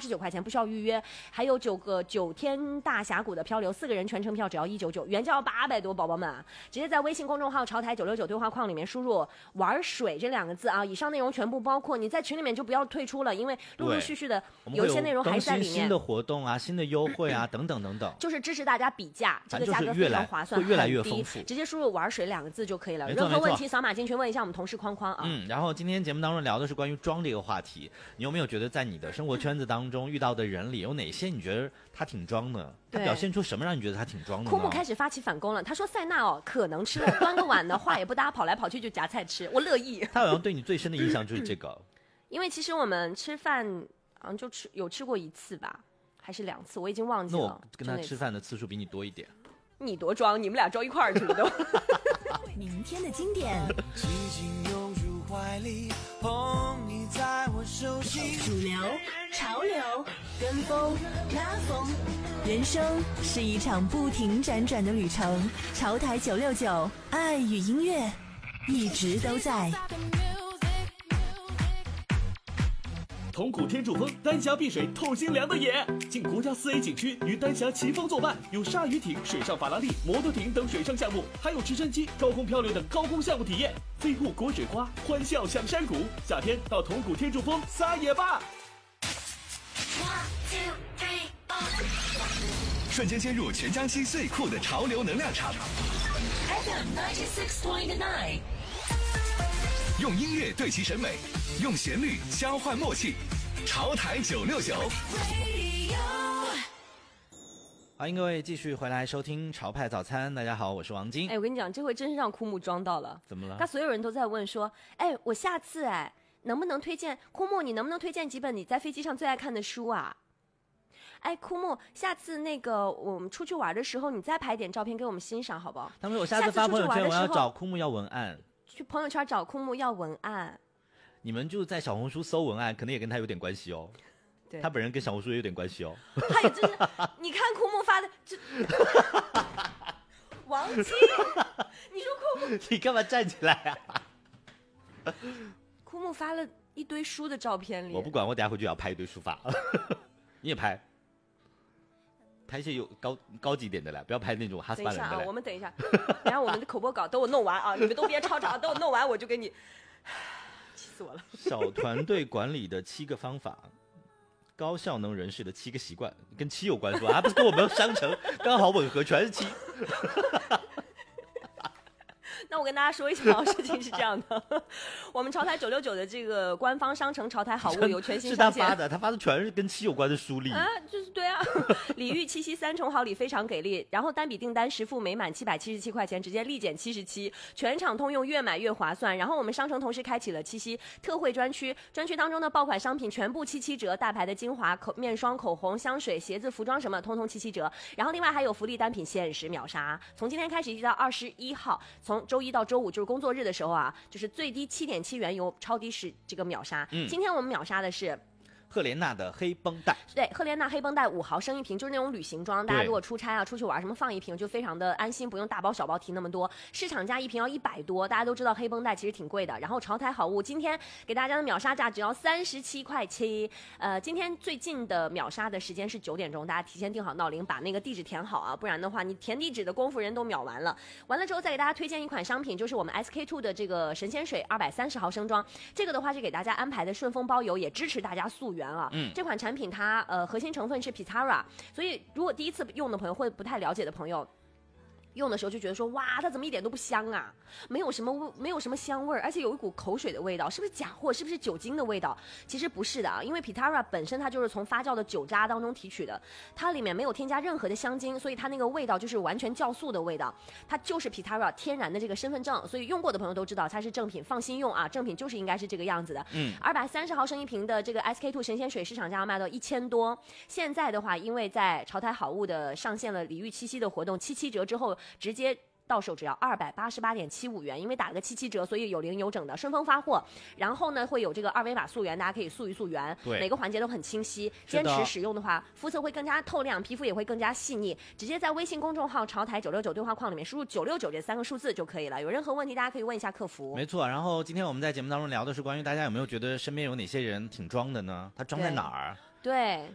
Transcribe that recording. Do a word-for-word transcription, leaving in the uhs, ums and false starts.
十九块钱，不需要预约。还有九个九天大峡谷的漂流，四个人全程票只要一九九，原价要八百多，宝宝们啊，直接在微信公众号潮台九六九对话框里面输入玩水这两个字啊，以上内容全部包括，你在群里面就不要退出了，因为陆陆续续的有一些内容还在里面， 新的活动啊，新的优惠啊，等等等等， 就是支持大家比价，这个价格非常划算， 会越来越丰富， 直接输入玩水两个字就可以了。任何问题扫码进群问一下我们同事框框啊。 嗯，然后今天节目当中聊的是关于装这个话题，你有没有觉得在你的生活圈子当中遇到的人里有哪些你觉得他挺装的？他表现出什么让你觉得他挺装的呢？ 枯木开始发起反攻了，他说塞纳哦可能吃了，端个碗的话也不搭，跑来跑去就夹菜吃，我乐意。 他好像对你最深的印象就是这个， 因为其实我们吃饭好像就吃有吃过一次吧，还是两次，我已经忘记了。 那我跟他吃饭的次数比你多一点。 你多装，你们俩装一块儿去了都。 明天的经典， 紧紧拥入怀里，捧你在我手心。 主流、潮流、跟风、拉风，人生是一场不停辗转的旅程。潮台九六九，爱与音乐一直都在。 铜鼓天柱峰丹霞碧水透心凉的野，进国家四 A 景区与丹霞齐峰作伴，有鲨鱼艇、水上法拉利、摩托艇等水上项目，还有直升机、高空漂流等高空项目体验。飞瀑过水花，欢笑响山谷。夏天到铜鼓天柱峰撒野吧！ 瞬间陷入全江西最酷的潮流能量场。 F M 九十六点九。 用音乐对齐审美，用旋律交换默契。潮台九六九， 欢迎各位继续回来收听潮派早餐。大家好，我是王晶。 哎，我跟你讲，这回真是让枯木装到了。 怎么了？ 那所有人都在问说，哎，我下次哎能不能推荐枯木？你能不能推荐几本你在飞机上最爱看的书啊？哎，枯木，下次那个我们出去玩的时候，你再拍点照片给我们欣赏，好不好？ 他们说我下次发朋友圈，我要找枯木要文案。 去朋友圈找枯木要文案， 你们就在小红书搜文案，可能也跟他有点关系哦。 对， 他本人跟小红书也有点关系哦。 他也真是，你看枯木发的，这王晶，你说枯木， 你干嘛站起来啊？ 枯木发了一堆书的照片里， 我不管，我等下回去也要拍一堆书发。你也拍。拍一些有高高级点的来，不要拍那种哈斯巴人的来。 等一下啊，我们等一下，然后我们的口播稿等我弄完啊，你们都别吵吵，等我弄完我就给你，气死我了。 小团队管理的七个方法，高效能人士的七个习惯，跟七有关是吧？还不是跟我们商城刚好吻合，全是七。 那我跟大家说一下，事情是这样的，我们潮台九六九的这个官方商城潮台好物有全新上线， 是他发的，他发的全是跟七有关的书例啊，就是对啊，礼遇七夕三重好礼非常给力，然后单笔订单实付每满七百七十七块钱，直接立减七十七，全场通用，越买越划算。然后我们商城同时开启了七夕特惠专区，专区当中的爆款商品全部七七折，大牌的精华、口面霜、口红、香水、鞋子、服装什么，通通七七折。然后另外还有福利单品限时秒杀，从今天开始一直到二十一号，从周一到周五就是工作日的时候啊，就是最低七点七元有超低是这个秒杀。嗯，今天我们秒杀的是赫莲娜的黑绷带， 对，赫莲娜黑绷带五毫升一瓶，就是那种旅行装，大家如果出差啊、出去玩什么放一瓶就非常的安心，不用大包小包提那么多。市场价一瓶要一百多，大家都知道黑绷带其实挺贵的。然后潮台好物今天给大家的秒杀价只要三十七块七，呃，今天最近的秒杀的时间是九点钟，大家提前定好闹铃，把那个地址填好啊，不然的话你填地址的功夫人都秒完了。完了之后再给大家推荐一款商品，就是我们 S K 二 的这个神仙水二百三十毫升装，这个的话是给大家安排的顺丰包邮，也支持大家溯源啊。嗯，这款产品它呃核心成分是 Pitara， 所以如果第一次用的朋友或不太了解的朋友，用的时候就觉得说，哇，它怎么一点都不香啊？没有什么没有什么香味儿，而且有一股口水的味道，是不是假货？是不是酒精的味道？其实不是的啊，因为 Pitara 本身它就是从发酵的酒渣当中提取的，它里面没有添加任何的香精，所以它那个味道就是完全酵素的味道，它就是 Pitara 天然的这个身份证，所以用过的朋友都知道它是正品，放心用啊，正品就是应该是这个样子的。嗯，二百三十毫升一瓶的这个 S K 二 神仙水市场价要卖到一千多，现在的话，因为在潮台好物的上线了礼遇七夕的活动，七七折之后直接到手只要二百八十八点七五元，因为打了个七七折，所以有零有整的顺丰发货。然后呢，会有这个二维码溯源，大家可以溯一溯源，每个环节都很清晰。坚持使用的话，肤色会更加透亮，皮肤也会更加细腻。直接在微信公众号潮台九六九对话框里面输入九六九这三个数字就可以了。有任何问题，大家可以问一下客服。 没错。然后今天我们在节目当中聊的是关于大家有没有觉得身边有哪些人挺装的呢？他装在哪儿？ 对。